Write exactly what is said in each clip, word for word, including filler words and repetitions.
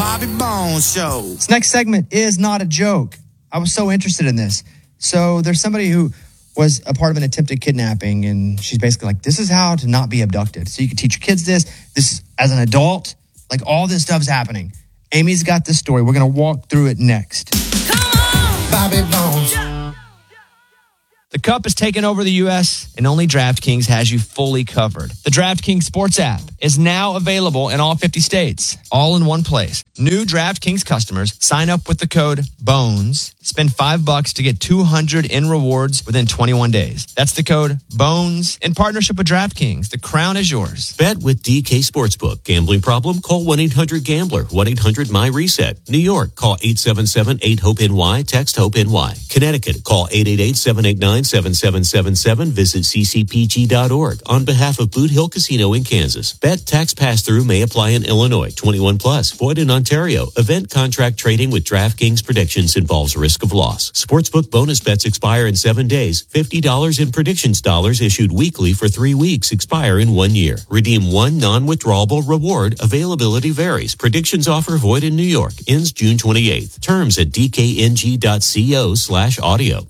Bobby Bones Show. This next segment is not a joke. I was so interested in this. So there's somebody who was a part of an attempted kidnapping, and she's basically like, this is how to not be abducted. So you can teach your kids this. This is, as an adult, like all this stuff's happening. Amy's got this story. We're going to walk through it next. Come on, Bobby Bones. The Cup has taken over the U S, and only DraftKings has you fully covered. The DraftKings Sports app is now available in all fifty states, all in one place. New DraftKings customers sign up with the code BONES, spend five bucks to get two hundred in rewards within twenty-one days. That's the code BONES in partnership with DraftKings. The crown is yours. Bet with D K Sportsbook. Gambling problem? Call one eight hundred gambler. one eight hundred my reset. New York, call eight seven seven eight hope N Y. Text HOPE-NY. Connecticut, call eight eight eight seven eight nine seven seven seven seven. Visit c c p g dot org. On behalf of Boot Hill Casino in Kansas. Bet tax pass-through may apply in Illinois. twenty-one plus. Void in Ontario. Event contract trading with DraftKings predictions involves risk of loss. Sportsbook bonus bets expire in seven days. fifty dollars in predictions dollars issued weekly for three weeks. Expire in one year. Redeem one non-withdrawable reward. Availability varies. Predictions offer void in New York. Ends June twenty-eighth. Terms at d k n g dot co slash audio.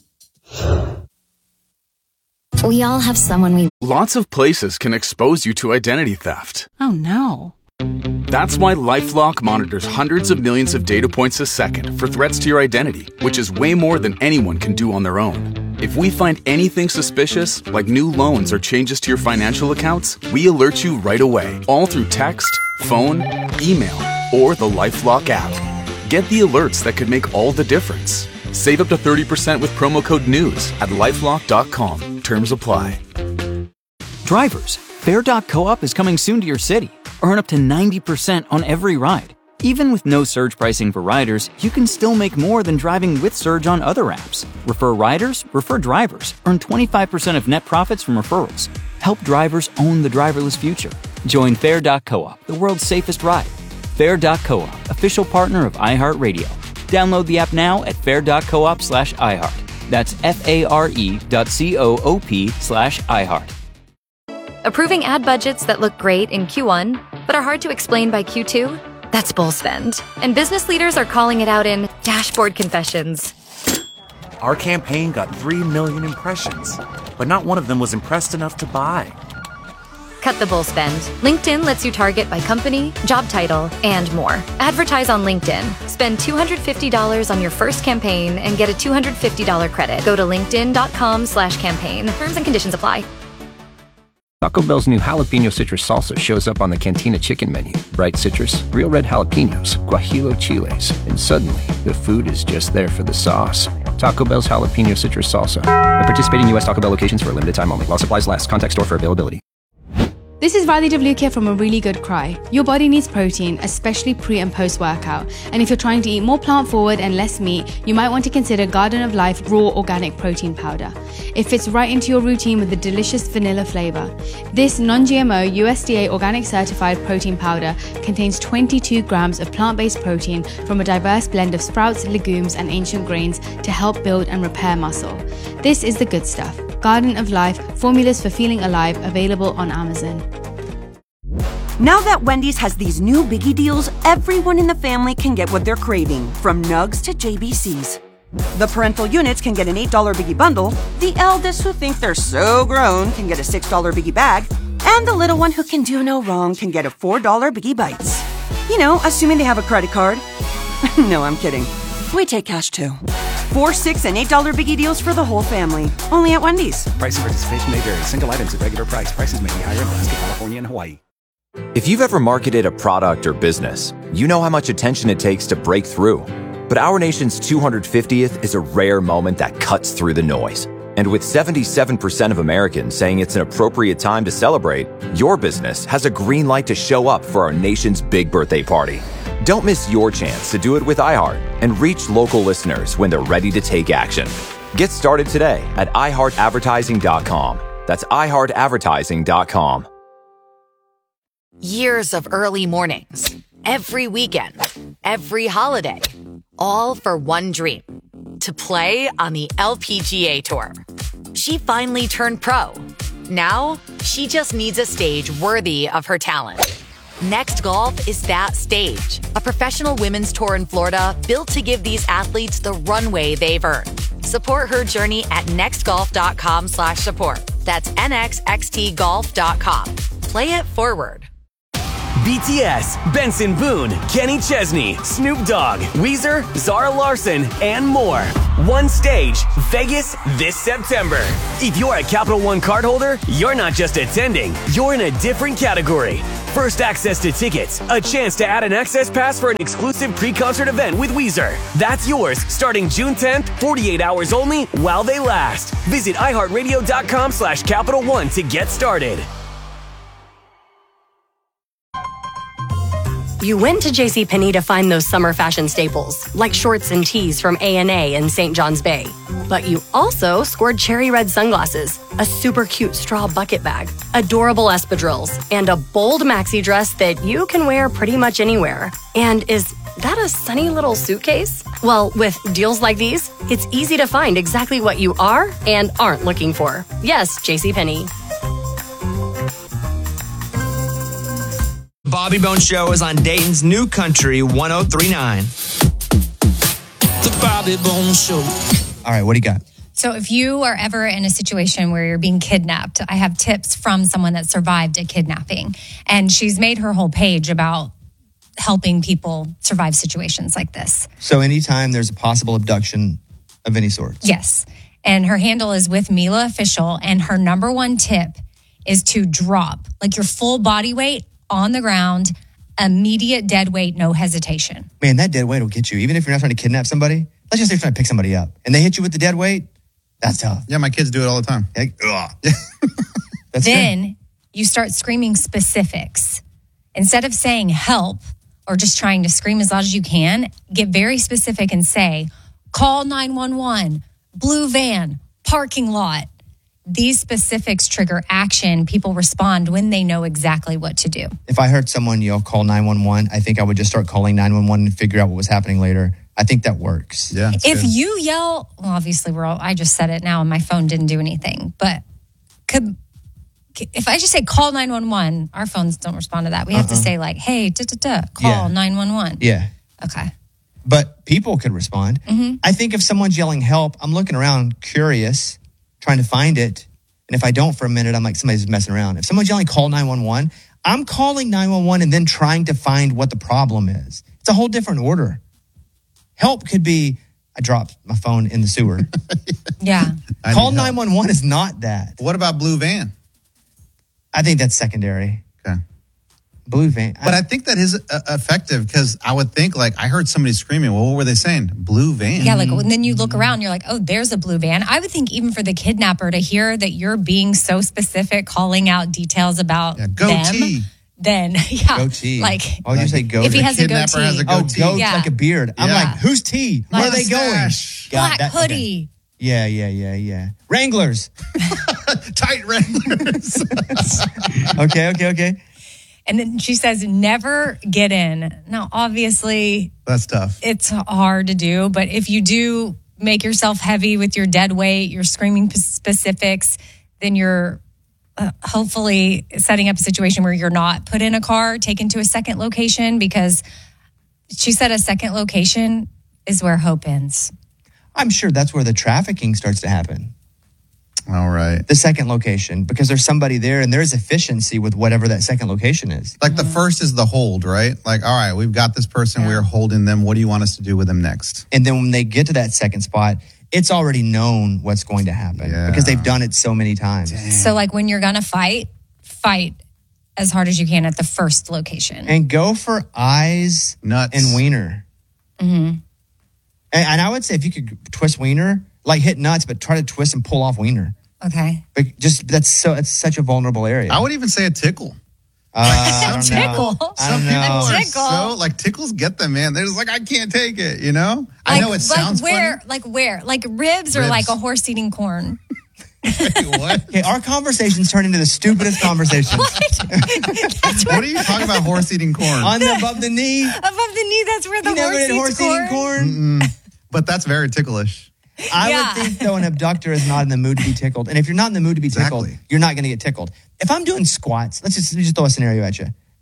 We all have someone we... Lots of places can expose you to identity theft. Oh, no. That's why LifeLock monitors hundreds of millions of data points a second for threats to your identity, which is way more than anyone can do on their own. If we find anything suspicious, like new loans or changes to your financial accounts, we alert you right away, all through text, phone, email, or the LifeLock app. Get the alerts that could make all the difference. Save up to thirty percent with promo code NEWS at lifelock dot com. Terms apply. Drivers, Fair dot co-op is coming soon to your city. Earn up to ninety percent on every ride. Even with no surge pricing for riders, you can still make more than driving with Surge on other apps. Refer riders, refer drivers. Earn twenty-five percent of net profits from referrals. Help drivers own the driverless future. Join Fair dot co-op, the world's safest ride. Fair dot co-op, official partner of iHeartRadio. Download the app now at fair dot coop slash iHeart. That's F-A-R-E dot C-O-O-P slash iHeart. Approving ad budgets that look great in Q one, but are hard to explain by Q two? That's bull spend. And business leaders are calling it out in dashboard confessions. Our campaign got three million impressions, but not one of them was impressed enough to buy. Cut the bull spend. LinkedIn lets you target by company, job title, and more. Advertise on LinkedIn. Spend two hundred fifty dollars on your first campaign and get a two hundred fifty dollars credit. Go to linkedin.com slash campaign. Terms and conditions apply. Taco Bell's new jalapeno citrus salsa shows up on the Cantina chicken menu. Bright citrus, real red jalapenos, guajillo chiles, and suddenly the food is just there for the sauce. Taco Bell's jalapeno citrus salsa. At participating U S Taco Bell locations for a limited time only. While supplies last. Contact store for availability. This is Riley DeVlukia from A Really Good Cry. Your body needs protein, especially pre and post workout. And if you're trying to eat more plant forward and less meat, you might want to consider Garden of Life Raw Organic Protein Powder. It fits right into your routine with a delicious vanilla flavor. This non-G M O U S D A organic certified protein powder contains twenty-two grams of plant-based protein from a diverse blend of sprouts, legumes, and ancient grains to help build and repair muscle. This is the good stuff. Garden of Life, formulas for feeling alive, available on Amazon. Now that Wendy's has these new biggie deals, everyone in the family can get what they're craving, from nugs to J B Cs. The parental units can get an eight dollar biggie bundle, the eldest who think they're so grown can get a six dollar biggie bag, and the little one who can do no wrong can get a four dollar biggie bites. You know, assuming they have a credit card. No, I'm kidding. We take cash too. Four, six, and eight dollar biggie deals for the whole family. Only at Wendy's. Price and participation may vary. Single items at regular price. Prices may be higher in Alaska, California, and Hawaii. If you've ever marketed a product or business, you know how much attention it takes to break through. But our nation's two hundred fiftieth is a rare moment that cuts through the noise. And with seventy-seven percent of Americans saying it's an appropriate time to celebrate, your business has a green light to show up for our nation's big birthday party. Don't miss your chance to do it with iHeart and reach local listeners when they're ready to take action. Get started today at i heart advertising dot com. That's i heart advertising dot com. Years of early mornings, every weekend, every holiday, all for one dream, to play on the L P G A Tour. She finally turned pro. Now, she just needs a stage worthy of her talent. Next Golf is that stage. A professional women's tour in Florida built to give these athletes the runway they've earned. Support her journey at nextgolf.com slash support. That's nxxt golf dot com. Play it forward. B T S, Benson Boone, Kenny Chesney, Snoop Dogg, Weezer, Zara Larson, and more. One stage, Vegas this September. If you're a Capital One cardholder, you're not just attending, you're in a different category. First access to tickets, a chance to add an access pass for an exclusive pre-concert event with Weezer. That's yours starting June tenth, forty-eight hours only while they last. Visit iHeartRadio.com slash Capital One to get started. You went to JCPenney to find those summer fashion staples, like shorts and tees from A and A in Saint John's Bay. But you also scored cherry red sunglasses, a super cute straw bucket bag, adorable espadrilles, and a bold maxi dress that you can wear pretty much anywhere. And is that a sunny little suitcase? Well, with deals like these, it's easy to find exactly what you are and aren't looking for. Yes, JCPenney. Bobby Bones Show is on Dayton's New Country one oh three point nine. The Bobby Bones Show. All right, what do you got? So if you are ever in a situation where you're being kidnapped, I have tips from someone that survived a kidnapping. And she's made her whole page about helping people survive situations like this. So anytime there's a possible abduction of any sort? Yes. And her handle is with Mila Official. And her number one tip is to drop, like your full body weight on the ground, immediate dead weight, no hesitation. Man, that dead weight will get you. Even if you're not trying to kidnap somebody, let's just say you're trying to pick somebody up and they hit you with the dead weight, that's tough. Yeah, my kids do it all the time. Like, that's then good. You start screaming specifics. Instead of saying help or just trying to scream as loud as you can, get very specific and say, call nine one one, blue van, parking lot. These specifics trigger action. People respond when they know exactly what to do. If I heard someone yell, call nine one one, I think I would just start calling nine one one and figure out what was happening later. I think that works. Yeah. If good. you yell, well, obviously we're all, I just said it now and my phone didn't do anything, but could, if I just say call nine one one, our phones don't respond to that. We have uh-uh. to say like, hey, da, da, da, call yeah. nine one one. Yeah. Okay. But people could respond. Mm-hmm. I think if someone's yelling help, I'm looking around curious, trying to find it. And if I don't for a minute, I'm like, somebody's messing around. If someone's yelling, call nine one one, I'm calling nine one one and then trying to find what the problem is. It's a whole different order. Help could be, I dropped my phone in the sewer. Yeah. Call nine one one is not that. What about blue van? I think that's secondary. Okay. Blue van. But I, I think that is uh, effective because I would think like, I heard somebody screaming. Well, what were they saying? Blue van. Yeah, like and then you look around, you're like, oh, there's a blue van. I would think even for the kidnapper to hear that you're being so specific, calling out details about yeah, them. Goatee. Then, yeah. Goatee. Like, why would you say goatee? If he has a goatee. Has a goatee. Oh, goat's yeah. like a beard. I'm yeah. like, who's tea? Where like are they going? Black that, hoodie. Okay. Yeah, yeah, yeah, yeah. Wranglers. Tight Wranglers. okay, okay, okay. And then she says, never get in. Now, obviously, that's tough. It's hard to do. But if you do make yourself heavy with your dead weight, your screaming specifics, then you're uh, hopefully setting up a situation where you're not put in a car, taken to a second location, because she said a second location is where hope ends. I'm sure that's where the trafficking starts to happen. All right. The second location, because there's somebody there and there's efficiency with whatever that second location is. Like the first is the hold, right? Like, all right, we've got this person, yeah. we're holding them. What do you want us to do with them next? And then when they get to that second spot, it's already known what's going to happen yeah. because they've done it so many times. Dang. So like when you're going to fight, fight as hard as you can at the first location. And go for eyes, nuts, and wiener. Mm-hmm. And, and I would say if you could twist wiener, like hit nuts, but try to twist and pull off wiener. Okay. But just that's so it's such a vulnerable area. I would even say a tickle. Uh, I don't tickle. know. I Some don't people know. are tickle. so like tickles get them, man. They're just like, I can't take it, you know? Like, I know it sounds like where, funny. Like where? Like ribs, ribs. Or like a horse eating corn? Wait, what? Okay, our conversations turn into the stupidest conversations. What? That's what are you talking about? Horse eating corn on the, above the knee. Above the knee. That's where the you horse never eats did horse corn. eating corn. Mm-mm. But that's very ticklish. I yeah. would think though an abductor is not in the mood to be tickled, and if you're not in the mood to be tickled, exactly. you're not going to get tickled. If I'm doing squats, let's just, let's just throw a scenario at you.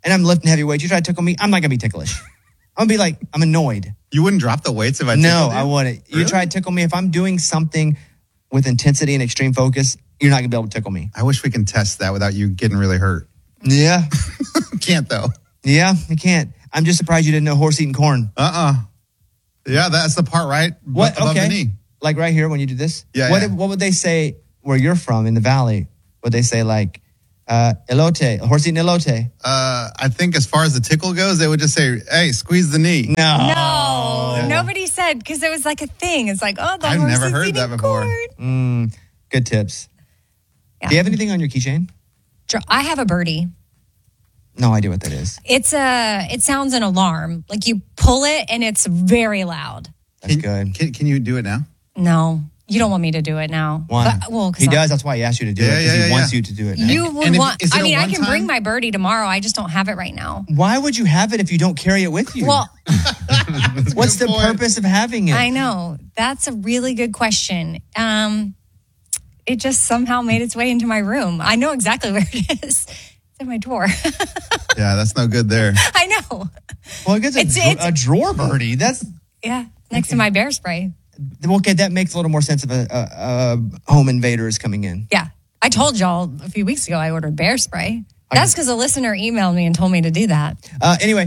and I'm lifting heavy weights, you try to tickle me, I'm not going to be ticklish. I'm going to be like, I'm annoyed. You wouldn't drop the weights if I tickled No, you? I wouldn't. Really? You try to tickle me. If I'm doing something with intensity and extreme focus, you're not going to be able to tickle me. I wish we can test that without you getting really hurt. Yeah. Can't, though. Yeah, you can't. I'm just surprised you didn't know horse eating corn. Uh-uh. Yeah, that's the part right What? above Okay. the knee. Like right here when you do this? Yeah, What, yeah. what would they say where you're from in the valley? Would they say like, uh, elote, a horse eating elote? Uh, I think as far as the tickle goes, they would just say, hey, squeeze the knee. No. No, nobody said, because it was like a thing. It's like, oh, the I've horse never is heard eating that before. corn. Mm, good tips. Do you have anything on your keychain? Dr- I have a birdie. No idea what that is. It's a, it sounds an alarm. Like you pull it and it's very loud. That's good. Can, can you do it now? No, you don't want me to do it now. Why? But, well, 'cause He I- does. That's why he asked you to do Yeah, it. Because yeah, he yeah, wants yeah. you to do it now. You would And if- want, is it I a mean, I can one-time? bring my birdie tomorrow. I just don't have it right now. Why would you have it if you don't carry it with you? Well, What's the purpose of having it? I know. That's a really good question. Um, it just somehow made its way into my room. I know exactly where it is. It's in my drawer. Yeah, that's no good there. I know. Well, it gets a, It's- dra- it's- a drawer birdie. That's Yeah, next to my bear spray. okay. That makes a little more sense of a, a, a home invader is coming in. Yeah. I told y'all a few weeks ago I ordered bear spray. That's because a listener emailed me and told me to do that. Uh, anyway,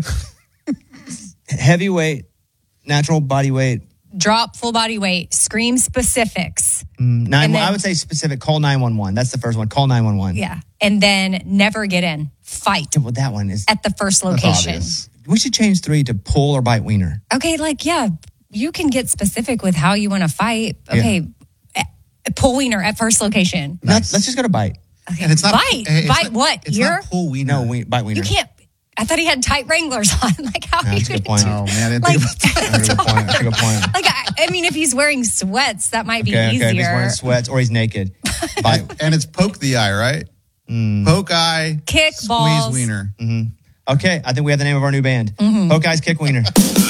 heavyweight, natural body weight. Drop full body weight, scream specifics. Mm, nine, And then- I would say specific. Call nine one one. That's the first one. Call nine one one. Yeah. And then never get in. Fight Well, that one is at the first that's location. obvious. We should change three to pull or bite wiener. Okay, like, yeah, you can get specific with how you want to fight. Okay, eh, pull wiener at first location. No, let's just go to bite. Okay. And it's not bite. hey, it's bite not- what? It's Ear? not pull wiener. No, we, bite wiener. You can't. I thought he had tight Wranglers on. Like, how Yeah, are you that's a going good to point. do Oh man, I didn't Like, think about that. That's a good point. That's a good point. Like, I, I mean, if he's wearing sweats, that might be Okay, easier. okay. If he's wearing sweats or he's naked. Bite. And it's poke the eye, right? Mm. Poke eye, Kick squeeze balls. wiener. Mm-hmm. Okay, I think we have the name of our new band. Mm-hmm. Poke Eyes Kick Wiener.